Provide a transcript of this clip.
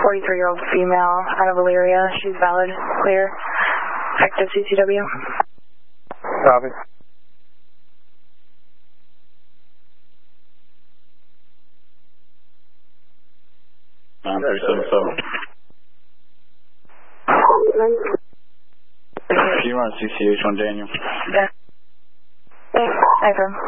43-year-old female out of Elyria. She's valid, clear, active CCW. Copy. I'm 377. If you run CCH on Daniel. Yeah. Thanks, affirm.